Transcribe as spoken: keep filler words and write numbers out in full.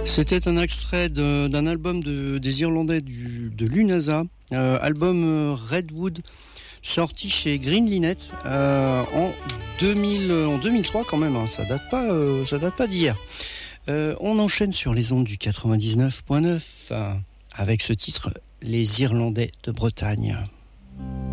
C'était un extrait de, d'un album de, des Irlandais du, de l'UNASA, euh, album euh, Redwood, sorti chez Green Linnet euh, en, deux mille, en deux mille trois quand même, hein, ça date pas, euh, ça date pas d'hier. Euh, on enchaîne sur les ondes du quatre-vingt-dix-neuf point neuf euh, avec ce titre, Les Irlandais de Bretagne.